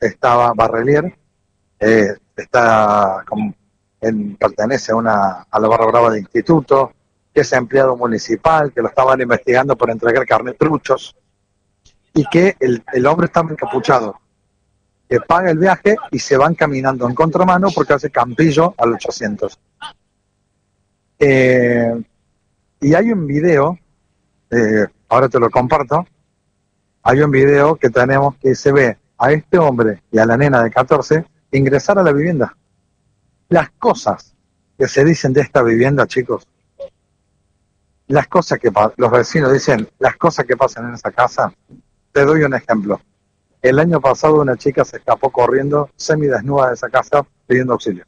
estaba Barrelier, pertenece a la barra brava de instituto, que es empleado municipal, que lo estaban investigando por entregar carnet truchos, y que el hombre estaba encapuchado, que paga el viaje y se van caminando en contramano porque hace campillo al 800. Y hay un video, ahora te lo comparto, hay un video que tenemos que se ve a este hombre y a la nena de 14 ingresar a la vivienda. Las cosas que se dicen de esta vivienda, chicos, las cosas que los vecinos dicen, las cosas que pasan en esa casa, te doy un ejemplo. El año pasado una chica se escapó corriendo semidesnuda de esa casa pidiendo auxilio.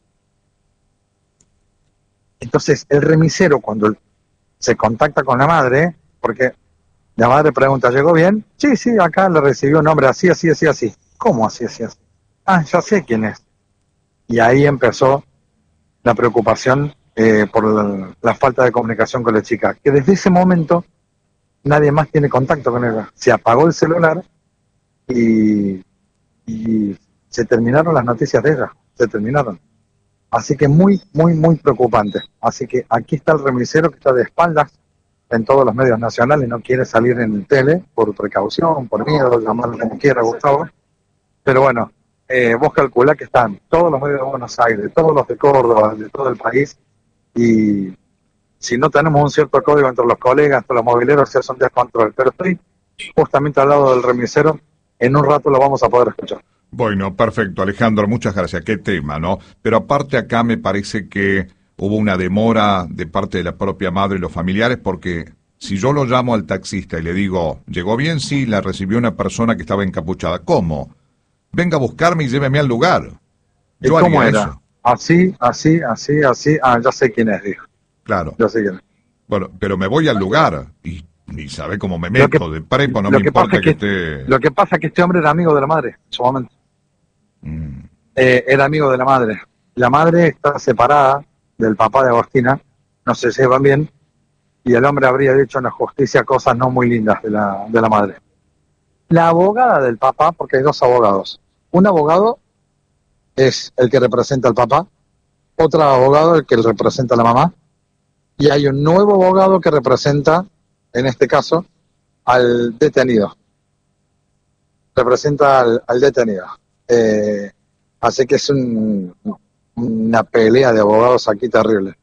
Entonces el remisero, cuando se contacta con la madre, porque la madre pregunta, ¿llegó bien? Sí, acá le recibió un hombre así. ¿Cómo así? Ah, ya sé quién es. Y ahí empezó la preocupación por la falta de comunicación con la chica, que desde ese momento nadie más tiene contacto con ella. Se apagó el celular y se terminaron las noticias de ella, se terminaron. Así que muy preocupante. Así que aquí está el remisero que está de espaldas en todos los medios nacionales, no quiere salir en tele por precaución, por miedo, llamarlo como quiera, Gustavo. Pero bueno, vos calculá que están todos los medios de Buenos Aires, todos los de Córdoba, de todo el país, y si no tenemos un cierto código entre los colegas, entre los mobileros, se hace un descontrol. Pero estoy justamente al lado del remisero, en un rato lo vamos a poder escuchar. Bueno, perfecto, Alejandro, muchas gracias. Qué tema, ¿no? Pero aparte acá me parece que hubo una demora de parte de la propia madre y los familiares, porque si yo lo llamo al taxista y le digo, ¿llegó bien? Sí, la recibió una persona que estaba encapuchada. ¿Cómo? Venga a buscarme y lléveme al lugar. ¿Y cómo era? Eso. Así. Ah, ya sé quién es, dijo. Claro. Ya sé quién es. Bueno, pero me voy al lugar y sabe cómo me meto de prepo, no me importa que esté... Lo que pasa es que este hombre era amigo de la madre, en su momento. Era amigo de la madre. La madre está separada del papá de Agostina, no se llevan bien, y el hombre habría dicho en la justicia cosas no muy lindas de la madre. La abogada del papá, porque hay dos abogados. Un abogado es el que representa al papá, otro abogado el que representa a la mamá, y hay un nuevo abogado que representa, en este caso, al detenido. Representa al detenido. Así que es una pelea de abogados aquí terrible.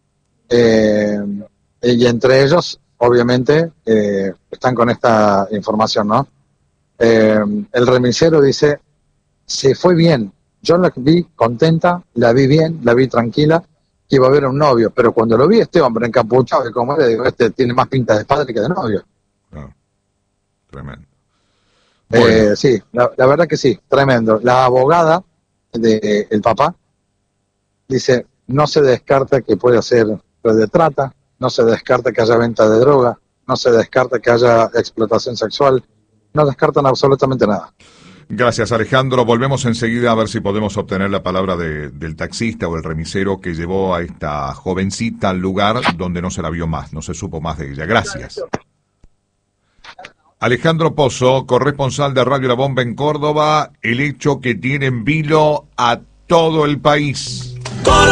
Y entre ellos, obviamente, están con esta información, ¿no? El remisero dice, se fue bien, yo la vi contenta, la vi bien, la vi tranquila, que iba a haber un novio, pero cuando lo vi este hombre encapuchado, que como le digo, este tiene más pinta de padre que de novio. Tremendo. Bueno. Sí, la verdad que sí, tremendo. La abogada del papá dice, no se descarta que pueda ser red de trata, no se descarta que haya venta de droga, no se descarta que haya explotación sexual, no descartan absolutamente nada. Gracias, Alejandro. Volvemos enseguida a ver si podemos obtener la palabra del taxista o el remisero que llevó a esta jovencita al lugar donde no se la vio más, no se supo más de ella. Gracias. Alejandro Pozo, corresponsal de Radio La Bomba en Córdoba, el hecho que tiene en vilo a todo el país.